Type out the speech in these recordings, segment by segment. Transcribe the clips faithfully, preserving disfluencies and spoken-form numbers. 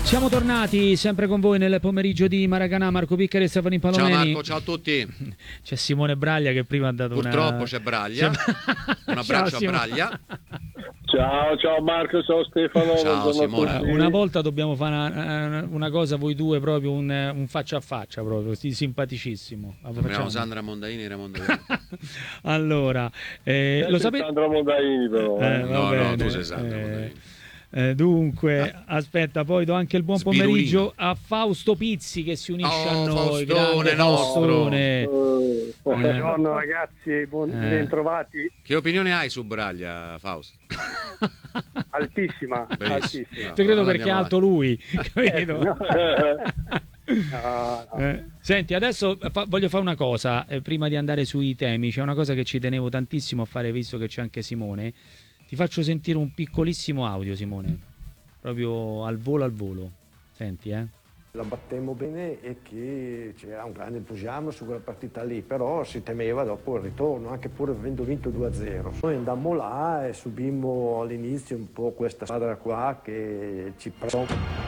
Siamo tornati sempre con voi nel pomeriggio di Maracanã. Marco Piccari e Stefano Palomeni. Ciao Marco, ciao a tutti. C'è Simone Braglia che prima ha dato Purtroppo una... Purtroppo c'è Braglia. C'è... Un abbraccio ciao, a Braglia. Ciao, ciao Marco, ciao Stefano. Ciao Simone. Una volta dobbiamo fare una, una cosa, voi due, proprio un, un faccia a faccia, proprio simpaticissimo. Facciamo Sandra Mondaini e Raimondo Viani. Allora, eh, eh, lo sapete? Sandra Mondaini però. Eh, no, bene, no, tu sei Sandra eh, Mondaini. Eh, dunque, ah. aspetta, poi do anche il buon Sbirulino. pomeriggio a Fausto Pizzi che si unisce oh, a noi. Faustone nostro. Eh. Buongiorno ragazzi, buon, eh. bentrovati. Che opinione hai su Braglia, Fausto? Altissima, Benissimo. altissima. Ti credo perché è alto lui. Credo. No. No, no. Eh, senti, adesso fa, voglio fare una cosa, eh, prima di andare sui temi, c'è una cosa che ci tenevo tantissimo a fare, visto che c'è anche Simone. Ti faccio sentire un piccolissimo audio, Simone, proprio al volo al volo. Senti, eh. La battemmo bene e che c'era un grande entusiasmo su quella partita lì, però si temeva dopo il ritorno, anche pur avendo vinto due a zero. Noi andammo là e subimmo all'inizio un po' questa squadra qua che ci pressò.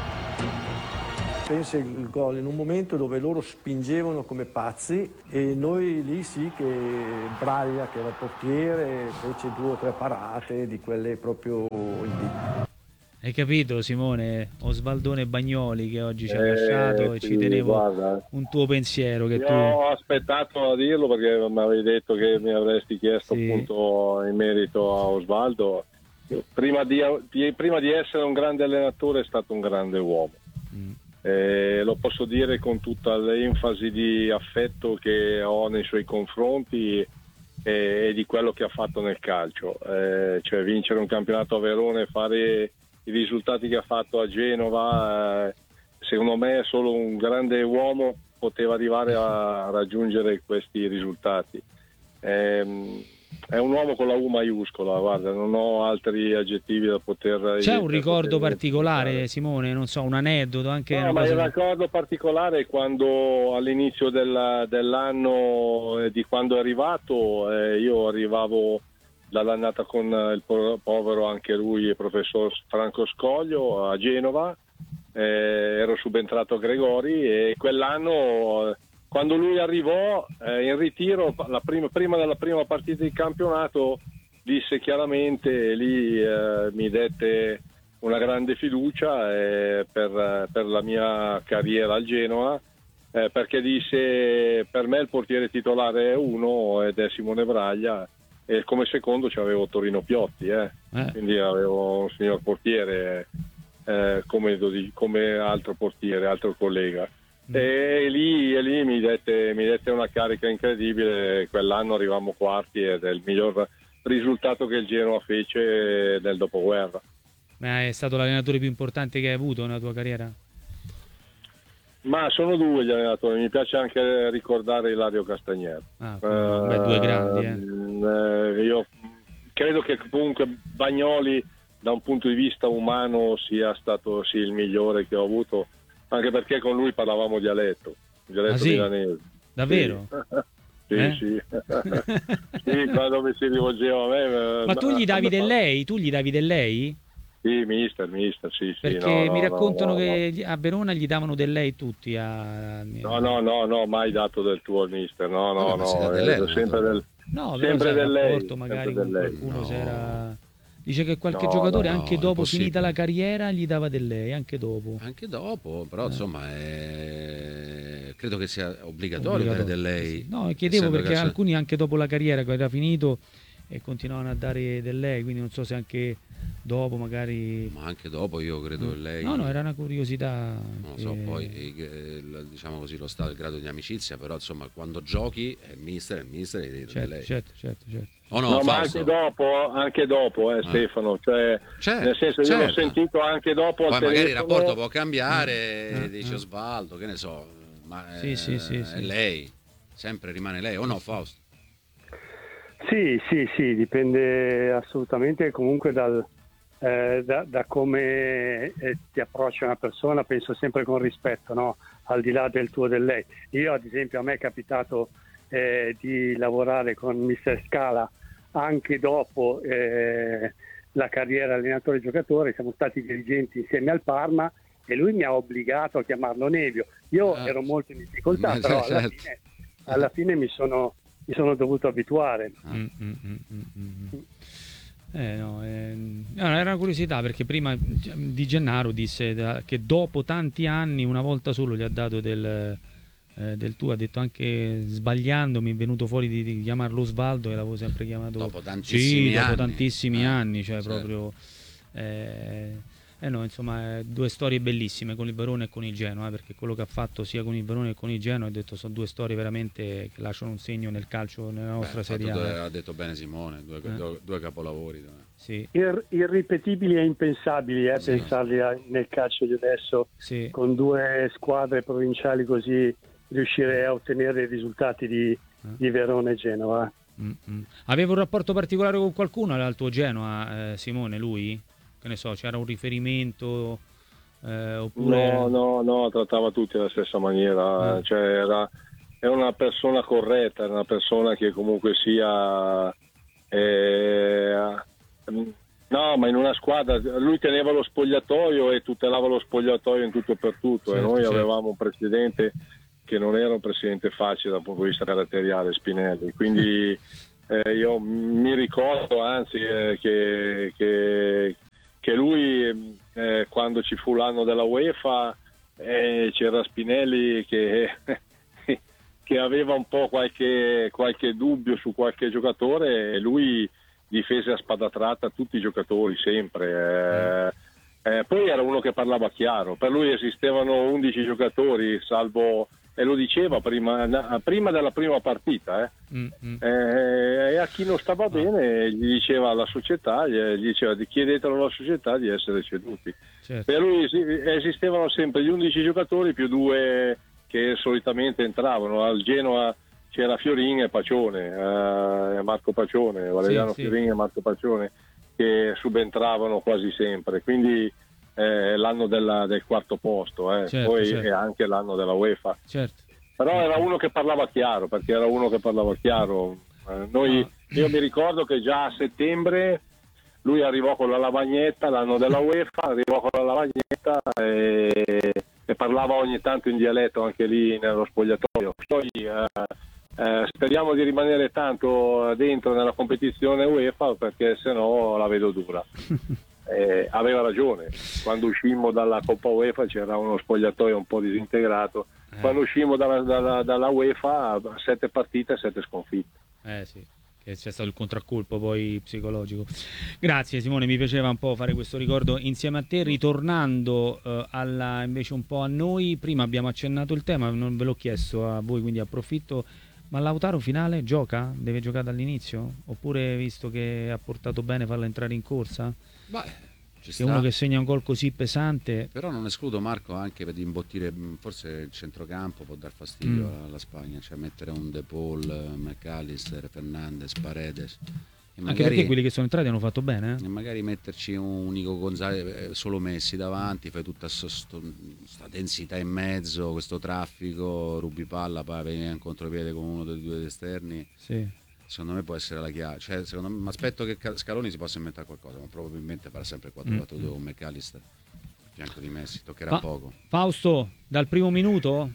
Pensa il gol in un momento dove loro spingevano come pazzi e noi lì sì che Braglia, che era il portiere, fece due o tre parate di quelle proprio in... Hai capito, Simone? Osvaldone Bagnoli che oggi ci ha Eh, lasciato e sì, ci tenevo guarda. un tuo pensiero che Io tu... ho aspettato a dirlo perché mi avevi detto che mi avresti chiesto Sì. appunto in merito a Osvaldo. Prima di, prima di essere un grande allenatore è stato un grande uomo. Mm. Eh, lo posso dire con tutta l'enfasi di affetto che ho nei suoi confronti e, e di quello che ha fatto nel calcio. Eh, cioè vincere un campionato a Verona e fare i risultati che ha fatto a Genova, eh, secondo me solo un grande uomo poteva arrivare a raggiungere questi risultati. Eh, è un uomo con la U maiuscola, guarda, non ho altri aggettivi da poter... C'è un ricordo poter particolare, identificare. Simone? Non so, un aneddoto anche... No, una ma cosa... il ricordo particolare è quando all'inizio del, dell'anno eh, di quando è arrivato, eh, io arrivavo dall'annata con il po- povero anche lui, il professor Franco Scoglio a Genova, eh, ero subentrato a Gregori e quell'anno... Quando lui arrivò eh, in ritiro, la prima, prima della prima partita di campionato, disse chiaramente, lì eh, mi dette una grande fiducia eh, per, per la mia carriera al Genoa, eh, perché disse per me il portiere titolare è uno ed è Simone Braglia e come secondo c'avevo Torino Piotti, eh. Eh. Quindi avevo un signor portiere eh, come, come altro portiere, altro collega. E lì, e lì mi, dette, mi dette una carica incredibile. Quell'anno arrivammo quarti ed è il miglior risultato che il Genoa fece nel dopoguerra. Ma è stato l'allenatore più importante che hai avuto nella tua carriera? Ma sono due gli allenatori, mi piace anche ricordare Ilario Castagnero. Ah, uh, beh, due grandi, eh. Eh, io credo che comunque Bagnoli da un punto di vista umano sia stato sì, il migliore che ho avuto, anche perché con lui parlavamo dialetto, dialetto ah, sì? milanese. Davvero? Sì, eh? sì. Sì, quando mi si rivolgeva a me... Ma tu gli davi del lei? Tu gli davi del lei? Sì, mister, mister, sì, sì. Perché no, mi no, raccontano no, no, che a Verona gli davano del lei tutti. A... No, no, no, no, mai dato del tuo al mister, no, no, No, no, no, eh, lei, sempre del... No, sempre del lei, rapporto magari sempre con del lei. qualcuno No. c'era... Dice che qualche No, giocatore no, anche no, dopo impossibile. finita la carriera gli dava del lei, anche dopo. Anche dopo, però Eh. insomma è... credo che sia obbligatorio, Obbligatorio, dare del lei. sì. No, chiedevo essendo perché calcio- alcuni anche dopo la carriera che era finito e continuavano a dare del lei, quindi non so se anche dopo magari... Ma anche dopo io credo che lei... No, no, era una curiosità. Non lo so, che- poi eh, il- diciamo così lo stato, il grado di amicizia, però insomma quando giochi è il mister, è il mister e del Certo, lei. certo, certo, certo. O no, No, ma Fausto? anche dopo, anche dopo, eh, Ah. Stefano, cioè, Certo, nel senso io l'ho certo. sentito anche dopo al Poi magari il telefono. rapporto può cambiare, Eh, dice eh. Osvaldo, che ne so, ma Sì, eh, sì, sì, è sì. lei, sempre rimane lei, o no Fausto? Sì, sì, sì, dipende assolutamente comunque dal, eh, da, da come eh, ti approccia una persona, penso sempre con rispetto, no? Al di là del tuo e del lei. Io ad esempio a me è capitato eh, di lavorare con mister Scala anche dopo eh, la carriera allenatore-giocatore, siamo stati dirigenti insieme al Parma e lui mi ha obbligato a chiamarlo Nevio. Io Ah. ero molto in difficoltà, Eh, però alla certo. fine, alla fine mi sono, mi sono dovuto abituare. Mm, mm, mm, mm, mm. Eh, no, ehm, no, era una curiosità perché prima Di Gennaro disse da- che dopo tanti anni una volta solo gli ha dato del, eh, del tu, ha detto anche sbagliando mi è venuto fuori di, di chiamarlo Osvaldo e l'avevo sempre chiamato Dopo tantissimi sì, dopo anni. tantissimi Eh, anni, cioè certo. proprio eh, eh no, insomma, eh, due storie bellissime con il Verona e con il Genoa, eh, perché quello che ha fatto sia con il Verona che con il Genoa, ho detto, sono due storie veramente che lasciano un segno nel calcio, nella Beh, nostra ha fatto Serie A. due- eh. ha detto bene Simone, due, Eh. due- due capolavori. due. Sì, Ir- irripetibili e impensabili, eh, Sì. pensarli a- nel calcio di adesso, sì. con due squadre provinciali così, riuscire a ottenere i risultati di, di Verona e Genova. Mm, mm. Aveva un rapporto particolare con qualcuno al tuo Genoa, eh, Simone, lui? Che ne so, c'era un riferimento eh, oppure... No, no, no, trattava tutti alla stessa maniera, Ah. cioè era, è una persona corretta, è una persona che comunque sia... eh, no, ma in una squadra, lui teneva lo spogliatoio e tutelava lo spogliatoio in tutto e per tutto, Certo, e noi certo. avevamo un presidente che non era un presidente facile dal punto di vista caratteriale, Spinelli, quindi eh, io mi ricordo anzi eh, che, che, che lui eh, quando ci fu l'anno della UEFA eh, c'era Spinelli che, che aveva un po' qualche, qualche dubbio su qualche giocatore e lui difese a spada tratta tutti i giocatori sempre. Eh, eh, poi era uno che parlava chiaro, per lui esistevano undici giocatori, salvo, e lo diceva prima, na- prima della prima partita, eh. Mm, mm. Eh, e a chi non stava bene gli diceva alla società, gli gli diceva di chiedetelo alla società di essere ceduti. Certo. Per lui esi- esistevano sempre gli undici giocatori più due che solitamente entravano. Al Genoa c'era Fiorin e Pacione, eh, Marco Pacione, Valeriano Sì, sì. Fiorin e Marco Pacione, che subentravano quasi sempre, quindi eh, l'anno della- del quarto posto, eh. Certo, Poi certo. è anche l'anno della UEFA. Certo. Però era uno che parlava chiaro, perché era uno che parlava chiaro. Eh, noi, Ah. io mi ricordo che già a settembre lui arrivò con la lavagnetta, l'anno della UEFA, arrivò con la lavagnetta e, e parlava ogni tanto in dialetto anche lì nello spogliatoio. Poi eh, eh, speriamo di rimanere tanto dentro nella competizione UEFA perché sennò la vedo dura. Eh, aveva ragione, quando uscimmo dalla Coppa UEFA c'era uno spogliatoio un po' disintegrato, Eh. quando uscimmo dalla, dalla, dalla UEFA sette partite e sette sconfitte. Eh sì, che c'è stato il contraccolpo poi psicologico. Grazie Simone, mi piaceva un po' fare questo ricordo insieme a te. Ritornando eh, alla, invece un po' a noi, prima abbiamo accennato il tema, non ve l'ho chiesto a voi, quindi approfitto. Ma Lautaro finale gioca? Deve giocare dall'inizio? Oppure visto che ha portato bene farlo entrare in corsa? Beh, ci Se sta. uno che segna un gol così pesante... Però non escludo Marco anche per imbottire, mh, forse il centrocampo può dar fastidio Mm. alla Spagna, cioè mettere un De Paul, McAllister, Fernandes, Paredes e Anche perché magari, quelli che sono entrati hanno fatto bene. eh? e magari metterci un Nico Gonzalez eh, solo Messi davanti, fai tutta questa densità in mezzo, questo traffico, rubi palla, poi vieni in contropiede con uno dei due esterni. Sì. Secondo me può essere la chiave, cioè, secondo me, mi aspetto che Ca- Scaloni si possa inventare qualcosa, ma probabilmente farà sempre quattro quattro due con McAllister a fianco di Messi, toccherà Fa- poco. Fausto, dal primo minuto?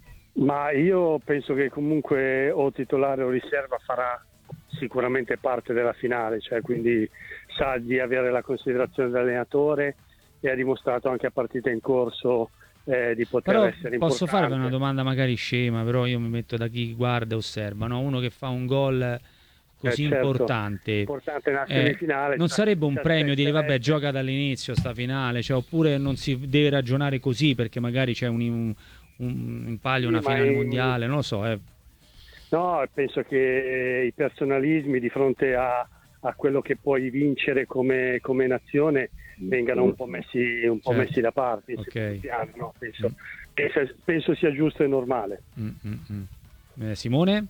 Ma io penso che comunque o titolare o riserva farà sicuramente parte della finale, cioè quindi sa di avere la considerazione dell'allenatore e ha dimostrato anche a partita in corso eh, di poter Però essere posso importante. farvi una domanda magari scema, però io mi metto da chi guarda e osserva, no? Uno che fa un gol così Eh, certo. importante, Importante nella eh, semifinale. non cioè, sarebbe un si premio dire vabbè aspetterebbe- gioca dall'inizio sta finale, cioè, oppure non si deve ragionare così perché magari c'è un, un, un impaglio, Sì, una ma finale in- mondiale, non lo so. Eh. No, penso che i personalismi di fronte a, a quello che puoi vincere come, come nazione vengano un po' messi, un po' Certo. messi da parte. in Ok. secondo piano, no? penso, penso, penso sia giusto e normale. Mm, mm, mm. Eh, Simone?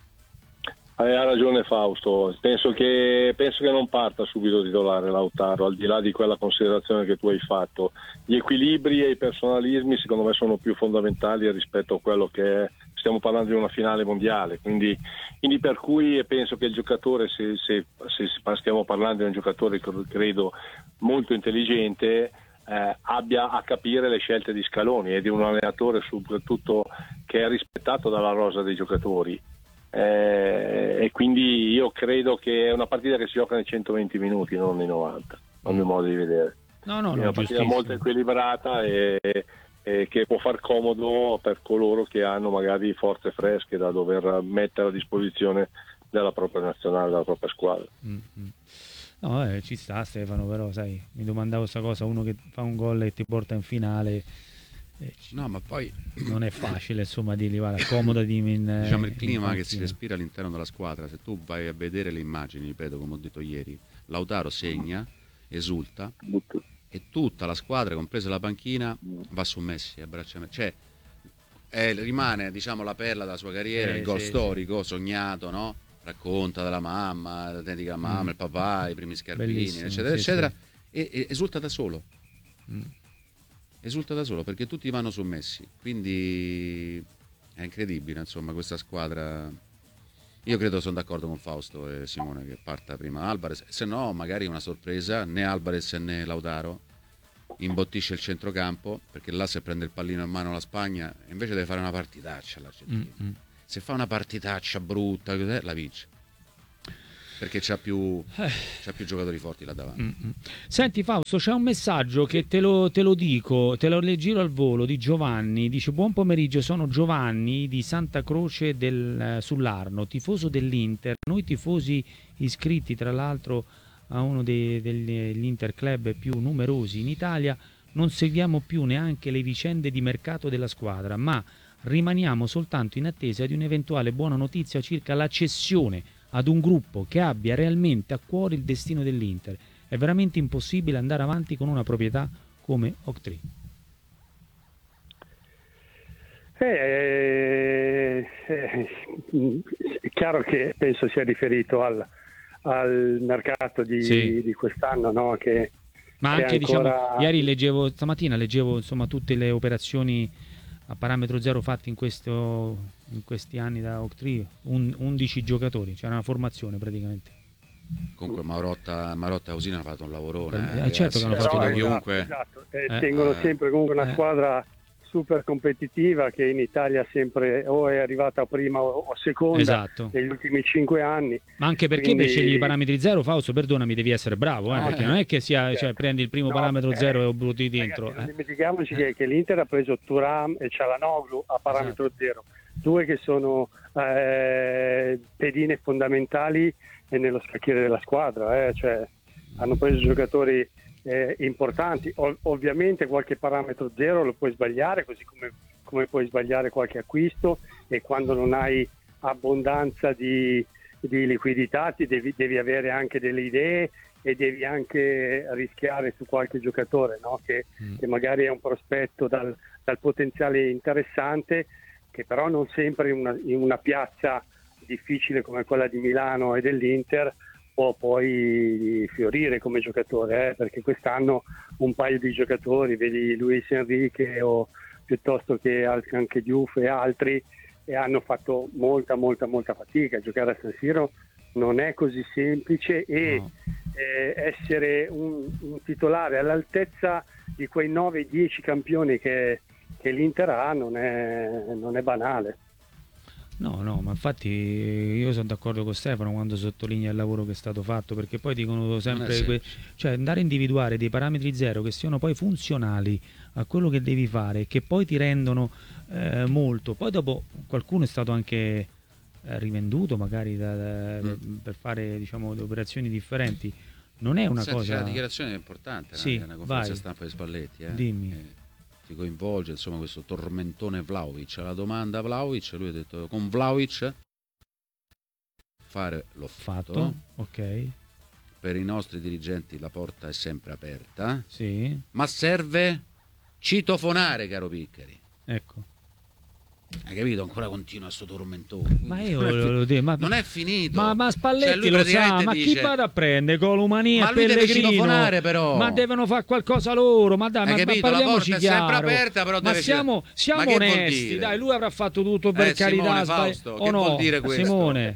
Eh, ha ragione Fausto, penso che, penso che non parta subito titolare Lautaro, al di là di quella considerazione che tu hai fatto. Gli equilibri e i personalismi secondo me sono più fondamentali rispetto a quello che è, stiamo parlando di una finale mondiale, quindi, quindi per cui penso che il giocatore, se, se, se stiamo parlando di un giocatore credo molto intelligente, eh, abbia a capire le scelte di Scaloni e di un allenatore soprattutto che è rispettato dalla rosa dei giocatori. Eh, e quindi io credo che è una partita che si gioca nei centoventi minuti, non nei novanta, a mio modo di vedere. No, no, è no, una partita molto equilibrata e, e che può far comodo per coloro che hanno magari forze fresche da dover mettere a disposizione della propria nazionale, della propria squadra. Mm-hmm. No, eh, ci sta Stefano, però sai, mi domandavo questa cosa, uno che fa un gol e ti porta in finale, eh, no, ma poi non è facile, insomma, di arrivare accomodati in, diciamo il clima in che si respira all'interno della squadra. Se tu vai a vedere le immagini, ripeto, come ho detto ieri, Lautaro segna, esulta e tutta la squadra, compresa la panchina, va su Messi, abbraccia Messi. Cioè, eh, rimane, diciamo, la perla della sua carriera, eh, il gol sì, storico, sì. Sognato, no? Racconta della mamma, la dedica alla mamma, mm. il papà, i primi scarpini, bellissimo, eccetera, sì, eccetera, sì. E, e esulta da solo. Mm. Esulta da solo perché tutti vanno su Messi, quindi è incredibile, insomma, questa squadra. Io credo, sono d'accordo con Fausto e Simone, che parta prima Alvarez, se no magari una sorpresa, né Alvarez né Lautaro, imbottisce il centrocampo, perché là se prende il pallino in mano la Spagna invece deve fare una partitaccia l'Argentina. Mm-hmm. Se fa una partitaccia brutta la vince, perché c'ha più, c'ha più giocatori forti là davanti. Mm-hmm. Senti Fausto, c'è un messaggio che te lo, te lo dico, te lo leggero al volo, di Giovanni. Dice: buon pomeriggio, sono Giovanni di Santa Croce del, sull'Arno, tifoso dell'Inter. Noi tifosi iscritti tra l'altro a uno dei, degli Inter club più numerosi in Italia non seguiamo più neanche le vicende di mercato della squadra, ma rimaniamo soltanto in attesa di un'eventuale buona notizia circa la cessione ad un gruppo che abbia realmente a cuore il destino dell'Inter. È veramente impossibile andare avanti con una proprietà come Octree. Eh, eh, è chiaro che penso sia riferito al, al mercato di, sì. di quest'anno, no? Che, ma che anche ancora... diciamo, ieri leggevo, stamattina leggevo insomma tutte le operazioni a parametro zero fatti in, questo, in questi anni da Octree, un, undici giocatori, c'era una formazione praticamente. Comunque Marotta, Marotta e Ausina hanno fatto un lavorone, eh, eh, certo che hanno fatto esatto, chiunque. Esatto. Eh, eh, tengono sempre comunque una eh. squadra super competitiva che in Italia sempre o è arrivata prima o seconda, esatto, negli ultimi cinque anni. Ma anche perché quindi... per scegliere i parametri zero, Fausto, perdonami, devi essere bravo, eh, no, perché non è che sia, certo. cioè, prendi il primo no, parametro eh, zero e butti dentro. Ragazzi, non eh. dimentichiamoci che, che l'Inter ha preso Thuram e Çalhanoğlu a parametro esatto. zero, due che sono eh, pedine fondamentali nello scacchiere della squadra, eh, cioè hanno preso giocatori eh, importanti. Ov- ovviamente qualche parametro zero lo puoi sbagliare, così come come puoi sbagliare qualche acquisto, e quando non hai abbondanza di, di liquidità ti devi, devi avere anche delle idee e devi anche rischiare su qualche giocatore, no? che, mm. che magari è un prospetto dal, dal potenziale interessante, che però non sempre in una, in una piazza difficile come quella di Milano e dell'Inter può poi fiorire come giocatore, eh? perché quest'anno un paio di giocatori, vedi Luis Enrique o piuttosto che anche Diouf e altri, e hanno fatto molta molta molta fatica. Giocare a San Siro non è così semplice e no. eh, essere un, un titolare all'altezza di quei nove dieci campioni che, che l'Inter ha non è, non è banale. No, no, ma infatti io sono d'accordo con Stefano quando sottolinea il lavoro che è stato fatto, perché poi dicono sempre que- cioè andare a individuare dei parametri zero che siano poi funzionali a quello che devi fare, che poi ti rendono eh, molto. Poi dopo qualcuno è stato anche eh, rivenduto magari da, da, mm. per fare, diciamo, le operazioni differenti. Non è una Senti, cosa... C'è una dichiarazione importante, sì, no? Una conferenza vai. stampa di Spalletti, eh? Dimmi. Eh, ti coinvolge, insomma, questo tormentone Vlahovic. La domanda a Vlahovic, lui ha detto: con Vlahovic fare l'ho fatto, fatto, ok. Per i nostri dirigenti la porta è sempre aperta, sì. Ma serve citofonare, caro Piccari. Ecco. Hai capito? Ancora continua sto tormentone. Ma io lo, lo dico, ma, non è finito. Ma, ma Spalletti cioè, lo sa, ma dice, chi vada a prendere Colomania e Pellegrino? Però. Ma devono fare qualcosa loro, ma dai, Hai ma, capito? ma parliamoci la porta chiaro. è sempre aperta, però ma deve siamo, siamo ma onesti, dai, lui avrà fatto tutto per eh, carità. Simone, Fausto, sbagli- che o no, vuol dire questo? Simone,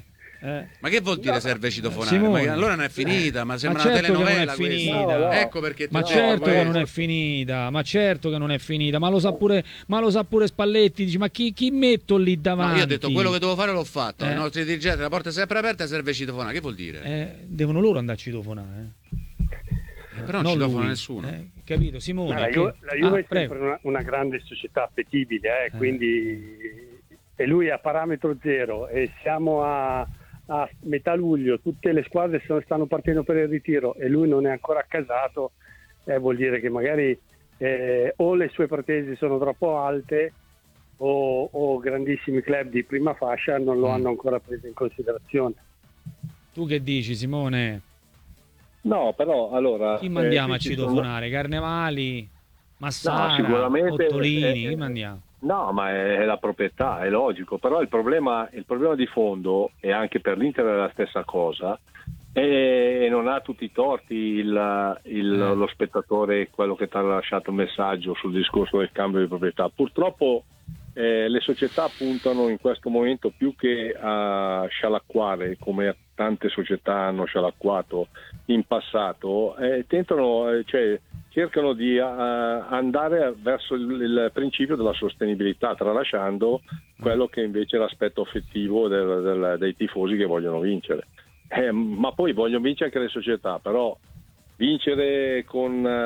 Eh. Ma che vuol dire serve citofonare? Simone. Ma allora non è finita, ma sembra Ma una certo che non è telenovela finita. questa. No, no. Ecco perché ti Ma dico certo che questo. non è finita, ma certo che non è finita, ma lo sa pure, ma lo sa pure Spalletti, dice ma chi, chi metto lì davanti? No, io ho detto quello che dovevo fare l'ho fatto. Eh. I nostri dirigenti, la porta è sempre aperta, serve citofonare. Che vuol dire? Eh, devono loro andare a citofonare. Eh, però non Non citofona lui. nessuno. Eh, capito Simone? Ma la che- Juve, la Juve Ah, è prego. sempre una, una grande società appetibile, eh, Eh. quindi e lui è a parametro zero e siamo a, a metà luglio, tutte le squadre sono- stanno partendo per il ritiro e lui non è ancora accasato, eh, vuol dire che magari eh, o le sue pretese sono troppo alte o, o grandissimi club di prima fascia non lo Mm. hanno ancora preso in considerazione. Tu che dici Simone? No, però allora... Chi mandiamo eh, a qui ci sono- citofonare? Carnevali? Massara? sicuramente, Ottolini? eh, Chi mandiamo? No, ma è, è la proprietà, è logico, però il problema, il problema di fondo, e anche per l'Inter è la stessa cosa, e non ha tutti i torti il, il- Eh. lo spettatore, quello che ti ha lasciato il messaggio sul discorso del cambio di proprietà. Purtroppo eh, le società puntano in questo momento più che a scialacquare, come tante società hanno scialacquato in passato, eh, tentano, eh, cioè, cercano di eh, andare verso il, il principio della sostenibilità, tralasciando quello che invece è l'aspetto affettivo del- del- dei tifosi che vogliono vincere. Eh, ma poi vogliono vincere anche le società, però vincere con